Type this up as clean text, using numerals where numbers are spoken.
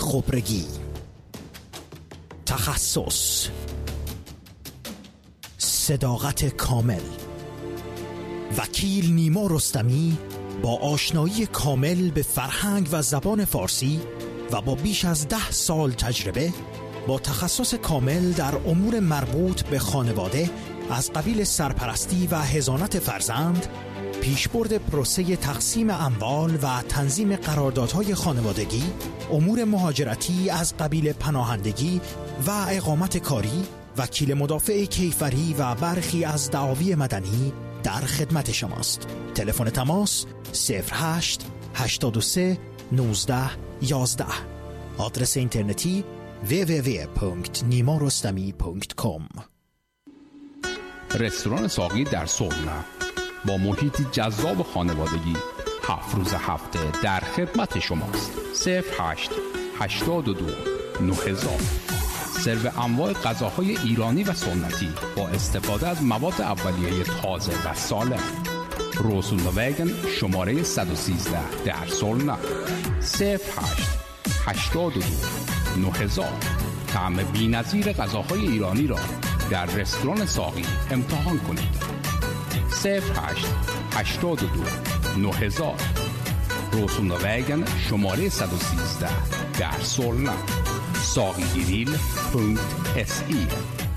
خبرگی. تخصص، صداقت کامل. وکیل نیما رستمی با آشنایی کامل به فرهنگ و زبان فارسی و با بیش از 10 سال تجربه با تخصص کامل در امور مربوط به خانواده از قبیل سرپرستی و حضانت فرزند، پیشبرد پروسه تقسیم اموال و تنظیم قراردادهای خانوادگی، امور مهاجرتی از قبیل پناهندگی و اقامت کاری، وکیل مدافع کیفری و برخی از دعاوی مدنی در خدمت شماست. تلفن تماس 08 83 19 11. آدرس اینترنتی www.nimarostami.com. رستوران ساقی در سرنا با محیطی جذاب خانوادگی 7 روز هفته در خدمت شماست. 08 82 9000. سرو انواع غذاهای ایرانی و سنتی با استفاده از مواد اولیه تازه و سالم. روسوندووگن شماره 113 در سرنا. 08 82 9000. طعم بی‌نظیر غذاهای ایرانی را در رستوران ساقی امتحان کنید. 08 82 9000. روسوندووگن شماره 113 در سرنا. ساقیگریل.se